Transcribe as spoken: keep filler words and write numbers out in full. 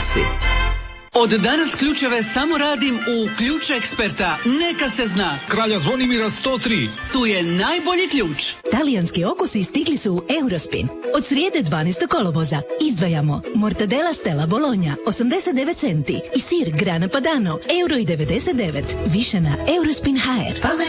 si. Od danas ključeve samo radim u Ključ Eksperta. Neka se zna. Kralja Zvonimira sto tri. Tu je najbolji ključ. Talijanski okusi stigli su u Eurospin. Od srijede dvanaestog kolovoza izdvajamo mortadela Stella Bologna osamdeset devet centi i sir Grana Padano euro i devedeset devet. Više na Eurospin punkt h r.